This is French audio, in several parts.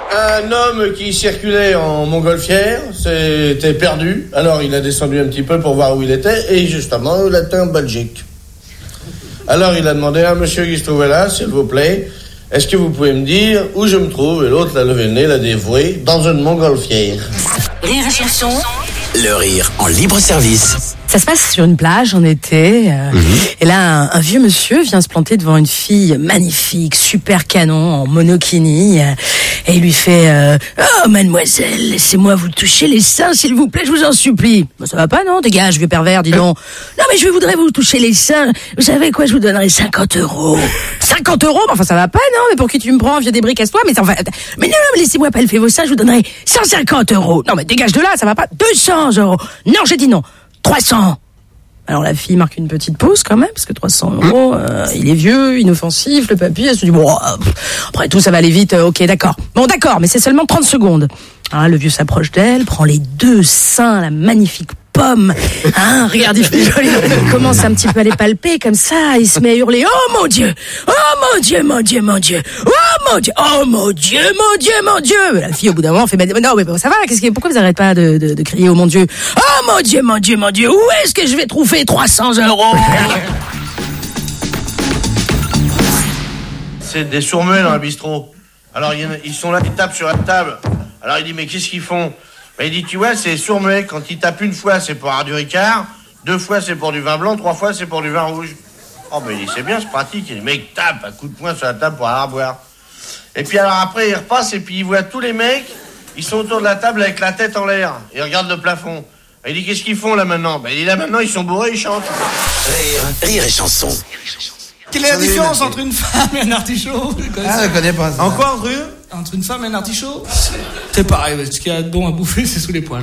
Un homme qui circulait en montgolfière s'était perdu. Alors il a descendu un petit peu pour voir où il était. Et justement, il était en Belgique. Alors il a demandé à monsieur qui se trouvait là, s'il vous plaît, est-ce que vous pouvez me dire où je me trouve? Et l'autre l'a levé le nez, l'a dévoué, dans une montgolfière. Rire et chanson. Le rire en libre service. Ça se passe sur une plage en été. Et là, un vieux monsieur vient se planter devant une fille magnifique, super canon, en monokini. Et il lui fait Oh, mademoiselle, laissez-moi vous toucher les seins, s'il vous plaît, je vous en supplie. Bah, ça va pas, non? Dégage, vieux pervers, dis donc. Non, mais je voudrais vous toucher les seins. Vous savez quoi, je vous donnerai 50 €. 50 €? Enfin, ça va pas, non? Mais pour qui tu me prends, vieux débris, casse-toi. Mais non, laissez-moi palper vos seins, je vous donnerai 150 €. Non, mais dégage de là, ça va pas. 200 €. Non, j'ai dit non. 300. Alors la fille marque une petite pause quand même, parce que 300 €, il est vieux, inoffensif, le papy, elle se dit, bon, après tout ça va aller vite, ok, d'accord. Bon, d'accord, mais c'est seulement 30 secondes. Alors là, le vieux s'approche d'elle, prend les deux seins, la magnifique pomme, regarde, il fait joli, il commence un petit peu à les palper, comme ça, il se met à hurler, oh mon Dieu, oh mon Dieu, mon Dieu, mon Dieu, oh mon Dieu, oh mon Dieu, mon Dieu, mon Dieu. La fille, au bout d'un moment, fait, non, mais ça va, pourquoi vous arrêtez pas de crier, oh mon Dieu, oh mon Dieu, mon Dieu, mon Dieu, où est-ce que je vais trouver 300 €? C'est des sourds-muets dans un bistrot. Alors ils sont là, ils tapent sur la table. Alors il dit, mais qu'est-ce qu'ils font? Il dit, tu vois, c'est sourd-muet. Quand ils tapent une fois, c'est pour avoir du Ricard. 2 fois, c'est pour du vin blanc. 3 fois, c'est pour du vin rouge. Oh, ben il dit, c'est bien, c'est pratique. Et les mecs tapent à coups de poing sur la table pour avoir à boire. Et puis alors après, il repasse et puis il voit tous les mecs. Ils sont autour de la table avec la tête en l'air. Ils regardent le plafond. Il dit, qu'est-ce qu'ils font là maintenant? Il dit, là maintenant, ils sont bourrés, ils chantent. Rire et chanson. Quelle est la différence entre une femme et un artichaut? Je connais pas ça. En quoi, Andrew? Entre une femme et un artichaut? C'est pareil, ce qu'il y a de bon à bouffer, c'est sous les poils.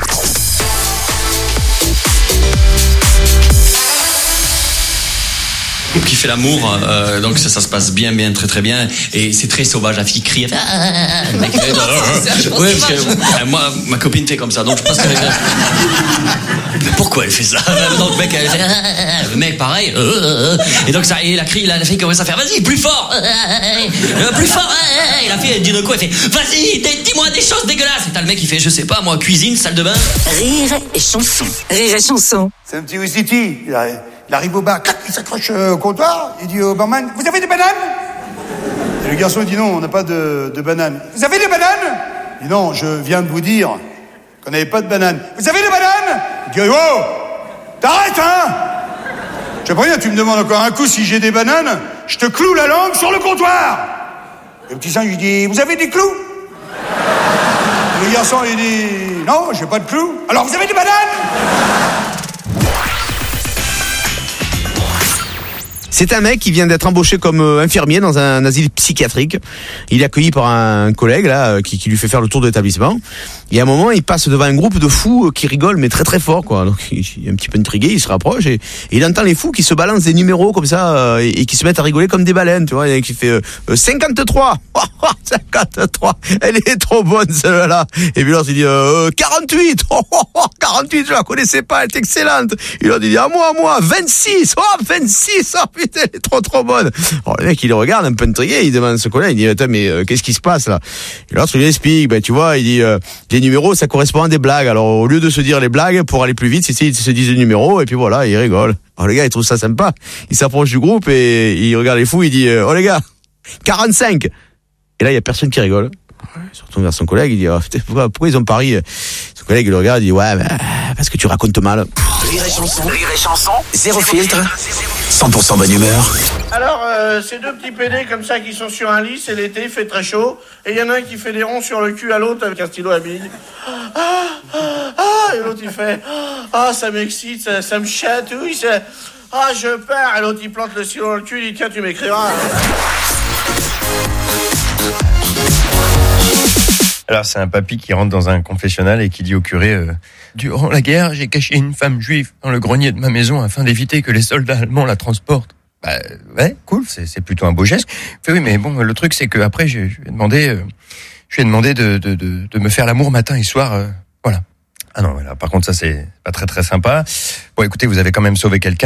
Qui fait l'amour, donc ça se passe bien, très très bien, et c'est très sauvage. La fille crie, elle fait, le mec, ouais, parce que moi, ma copine fait comme ça, donc je pense que pourquoi elle fait ça? Donc le mec pareil, et donc ça, et la fille commence à faire, vas-y, plus fort, plus fort, et la fille elle dit d'un coup, elle fait, vas-y, dis-moi des choses dégueulasses, et t'as le mec qui fait, je sais pas moi, cuisine, salle de bain. Rire et chanson. Rire et chanson. C'est un petit Wistiti. Il arrive au bar, il s'accroche au comptoir, il dit au barman, vous avez des bananes? Et le garçon il dit non, on n'a pas de bananes. Vous avez des bananes? Il dit non, je viens de vous dire qu'on n'avait pas de bananes. Vous avez des bananes? Il dit oh, t'arrêtes hein? Je préviens, tu me demandes encore un coup si j'ai des bananes, je te cloue la langue sur le comptoir. Et le petit singe il dit, vous avez des clous? Et le garçon il dit, non, j'ai pas de clous. Alors vous avez des bananes? C'est un mec qui vient d'être embauché comme infirmier dans un asile psychiatrique. Il est accueilli par un collègue là qui lui fait faire le tour de l'établissement. Et à un moment, il passe devant un groupe de fous qui rigolent mais très très fort quoi. Donc il est un petit peu intrigué, il se rapproche et il entend les fous qui se balancent des numéros comme ça et qui se mettent à rigoler comme des baleines, tu vois, et qui fait 53. 53. Elle est trop bonne celle-là. Et puis l'autre il dit 48. 48, je la connaissais pas, elle est excellente. Et l'autre il dit à moi 26. 26. Oh putain, elle est trop bonne. Alors le mec il le regarde un peu intrigué, il demande à ce collègue, il dit attends mais qu'est-ce qui se passe là? Et l'autre il lui explique, tu vois, il dit les numéros ça correspond à des blagues. Alors au lieu de se dire les blagues pour aller plus vite, ils se disent les numéros et puis voilà, il rigole. Alors le gars il trouve ça sympa, il s'approche du groupe et il regarde les fous, il dit oh les gars, 45. Et là il y a personne qui rigole. Il se retourne vers son collègue, il dit pourquoi ils ont pari? Son collègue il le regarde, il dit ouais parce que tu racontes mal. Rire et chanson, zéro filtre, 100% bonne humeur. Alors, c'est 2 petits PD comme ça qui sont sur un lit, c'est l'été, il fait très chaud, et il y en a un qui fait des ronds sur le cul à l'autre avec un stylo à bille. Et l'autre il fait ça m'excite, ça me chatouille, je pars, et l'autre il plante le stylo dans le cul, il dit tiens tu m'écriras. Alors c'est un papy qui rentre dans un confessionnal et qui dit au curé durant la guerre, j'ai caché une femme juive dans le grenier de ma maison afin d'éviter que les soldats allemands la transportent. Ouais, cool, c'est plutôt un beau geste. Fait, oui, mais bon, le truc c'est que après je lui ai demandé de me faire l'amour matin et soir, voilà. Ah non, voilà. Par contre ça c'est pas très très sympa. Bon écoutez, vous avez quand même sauvé quelqu'un.